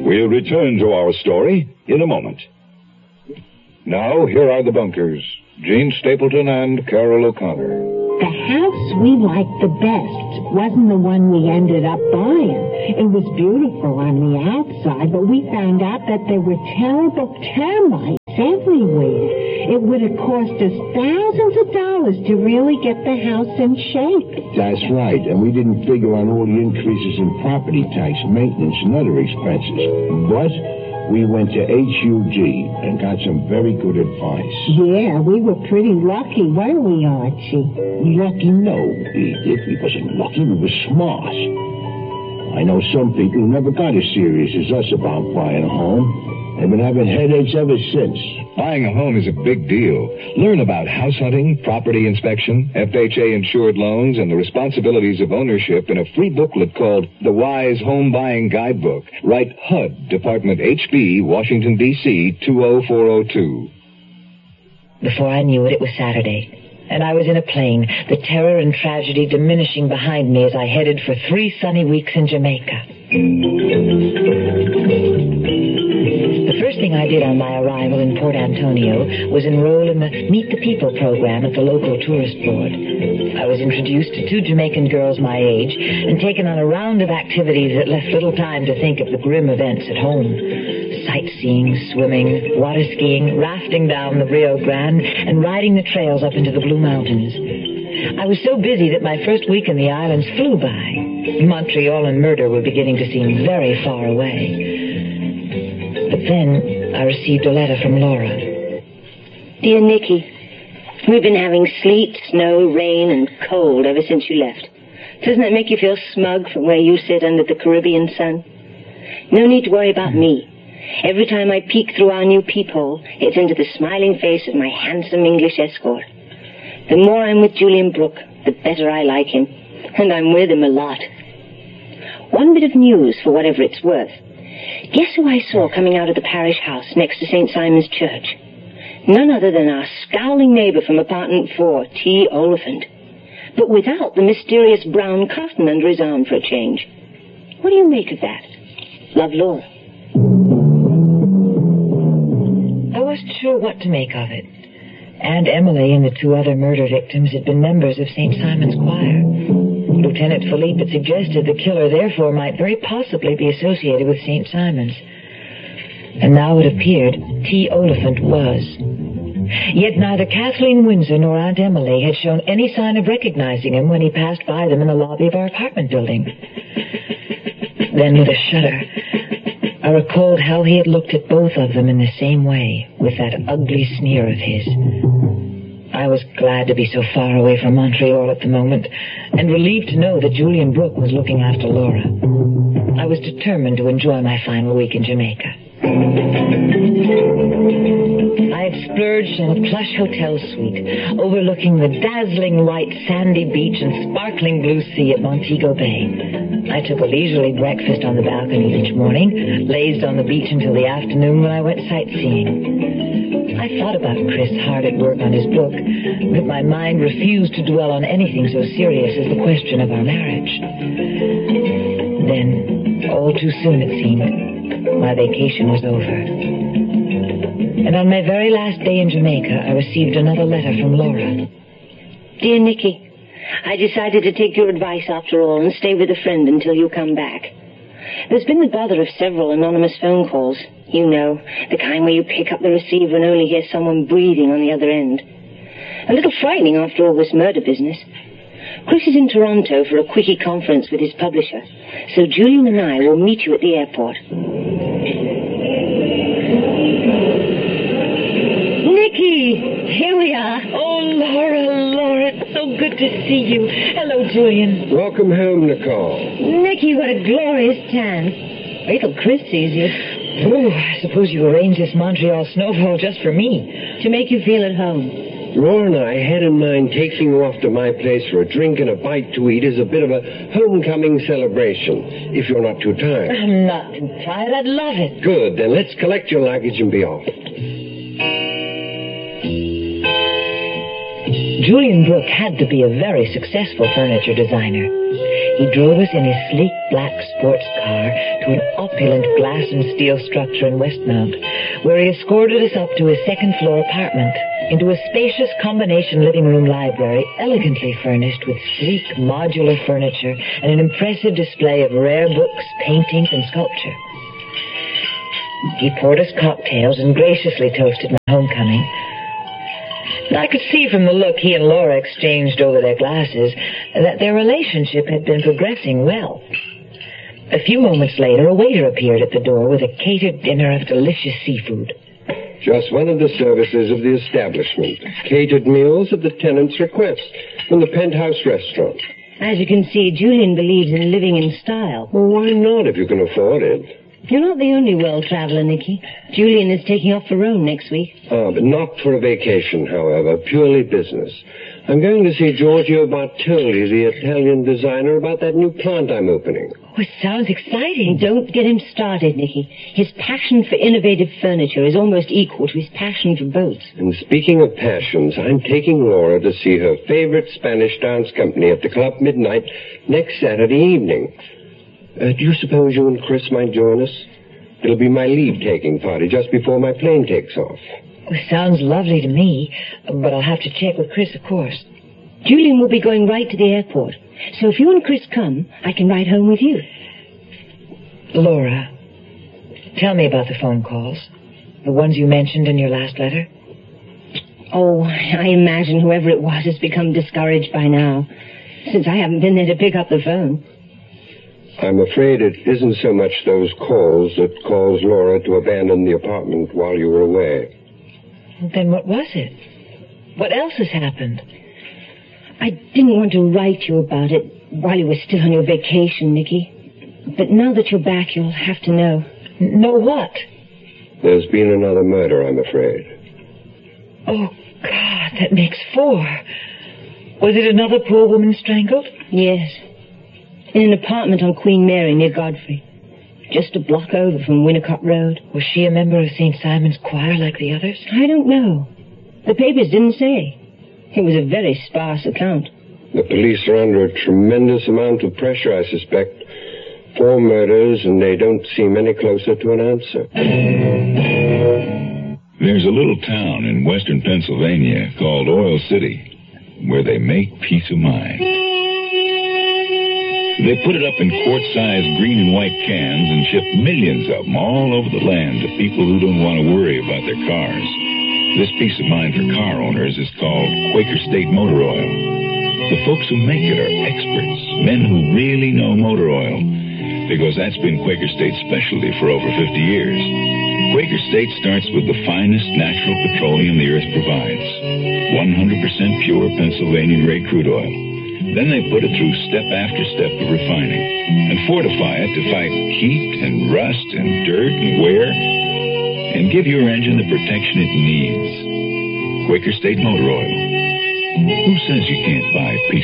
We'll return to our story in a moment. Now, here are the bunkers. Jane Stapleton and Carol O'Connor. The house we liked the best wasn't the one we ended up buying. It was beautiful on the outside, but we found out that there were terrible termites everywhere. It would have cost us thousands of dollars to really get the house in shape. That's right, and we didn't figure on all the increases in property tax, maintenance, and other expenses. But we went to HUG and got some very good advice. Yeah, we were pretty lucky, weren't we, Archie? Lucky? No, Edith. We wasn't lucky. We were smart. I know some people who never got as serious as us about buying a home. They've been having headaches ever since. Buying a home is a big deal. Learn about house hunting, property inspection, FHA-insured loans, and the responsibilities of ownership in a free booklet called The Wise Home Buying Guidebook. Write HUD, Department HB, Washington, D.C., 20402. Before I knew it, it was Saturday, and I was in a plane, the terror and tragedy diminishing behind me as I headed for 3 sunny weeks in Jamaica. The first thing I did on my arrival in Port Antonio was enroll in the Meet the People program at the local tourist board. I was introduced to 2 Jamaican girls my age and taken on a round of activities that left little time to think of the grim events at home. Sightseeing, swimming, water skiing, rafting down the Rio Grande, and riding the trails up into the Blue Mountains. I was so busy that my first week in the islands flew by. Montreal and murder were beginning to seem very far away. But then I received a letter from Laura. Dear Nicky, we've been having sleet, snow, rain, and cold ever since you left. Doesn't that make you feel smug from where you sit under the Caribbean sun? No need to worry about me. Every time I peek through our new peephole, it's into the smiling face of my handsome English escort. The more I'm with Julian Brooke, the better I like him. And I'm with him a lot. One bit of news, for whatever it's worth. Guess who I saw coming out of the parish house next to St. Simon's Church? None other than our scowling neighbor from apartment 4, T. Oliphant. But without the mysterious brown cotton under his arm for a change. What do you make of that? Love, Laura. I wasn't sure what to make of it. Aunt Emily and the 2 other murder victims had been members of St. Simon's Choir. Lieutenant Philippe had suggested the killer therefore might very possibly be associated with St. Simon's. And now it appeared T. Oliphant was. Yet neither Kathleen Windsor nor Aunt Emily had shown any sign of recognizing him when he passed by them in the lobby of our apartment building. Then with a shudder, I recalled how he had looked at both of them in the same way, with that ugly sneer of his. I was glad to be so far away from Montreal at the moment, and relieved to know that Julian Brooke was looking after Laura. I was determined to enjoy my final week in Jamaica. I had splurged on a plush hotel suite overlooking the dazzling white sandy beach and sparkling blue sea at Montego Bay. I took a leisurely breakfast on the balcony each morning, lazed on the beach until the afternoon when I went sightseeing. I thought about Chris hard at work on his book, but my mind refused to dwell on anything so serious as the question of our marriage. Then, all too soon it seemed, my vacation was over. And on my very last day in Jamaica, I received another letter from Laura. Dear Nicky, I decided to take your advice after all and stay with a friend until you come back. There's been the bother of several anonymous phone calls. You know, the kind where you pick up the receiver and only hear someone breathing on the other end. A little frightening after all this murder business. Chris is in Toronto for a quickie conference with his publisher, so Julian and I will meet you at the airport. Nicky, here we are. Oh, Laura, it's so good to see you. Hello, Julian. Welcome home, Nicole. Nicky, what a glorious tan. Wait till Chris sees you. Oh, I suppose you arranged this Montreal snowfall just for me. To make you feel at home. Laura and I had in mind taking you off to my place for a drink and a bite to eat as a bit of a homecoming celebration, if you're not too tired. I'm not too tired. I'd love it. Good, then let's collect your luggage and be off. Julian Brooke had to be a very successful furniture designer. He drove us in his sleek black sports car to an opulent glass and steel structure in Westmount, where he escorted us up to his second-floor apartment, into a spacious combination living room library, elegantly furnished with sleek modular furniture and an impressive display of rare books, paintings, and sculpture. He poured us cocktails and graciously toasted my homecoming. I could see from the look he and Laura exchanged over their glasses that their relationship had been progressing well. A few moments later, a waiter appeared at the door with a catered dinner of delicious seafood. Just one of the services of the establishment. Catered meals at the tenant's request from the Penthouse restaurant. As you can see, Julian believes in living in style. Well, why not if you can afford it? You're not the only world traveler, Nicky. Julian is taking off for Rome next week. But not for a vacation, however. Purely business. I'm going to see Giorgio Bartoli, the Italian designer, about that new plant I'm opening. Oh, it sounds exciting. Don't get him started, Nicky. His passion for innovative furniture is almost equal to his passion for boats. And speaking of passions, I'm taking Laura to see her favorite Spanish dance company at the Club Midnight next Saturday evening. Do you suppose you and Chris might join us? It'll be my leave-taking party just before my plane takes off. It sounds lovely to me, but I'll have to check with Chris, of course. Julian will be going right to the airport. So if you and Chris come, I can ride home with you. Laura, tell me about the phone calls. The ones you mentioned in your last letter. Oh, I imagine whoever it was has become discouraged by now, since I haven't been there to pick up the phone. I'm afraid it isn't so much those calls that caused Laura to abandon the apartment while you were away. Then what was it? What else has happened? I didn't want to write you about it while you were still on your vacation, Nicky. But now that you're back, you'll have to know. Know what? There's been another murder, I'm afraid. Oh, God, that makes 4. Was it another poor woman strangled? Yes. In an apartment on Queen Mary near Godfrey. Just a block over from Winnicott Road. Was she a member of St. Simon's Choir like the others? I don't know. The papers didn't say. It was a very sparse account. The police are under a tremendous amount of pressure, I suspect. 4 murders, and they don't seem any closer to an answer. There's a little town in western Pennsylvania called Oil City, where they make peace of mind. They put it up in quart-sized green and white cans and ship millions of them all over the land to people who don't want to worry about their cars. This peace of mind for car owners is called Quaker State Motor Oil. The folks who make it are experts, men who really know motor oil, because that's been Quaker State's specialty for over 50 years. Quaker State starts with the finest natural petroleum the earth provides, 100% pure Pennsylvania-grade crude oil. Then they put it through step after step of refining and fortify it to fight heat and rust and dirt and wear and give your engine the protection it needs. Quaker State Motor Oil. Who says you can't buy peace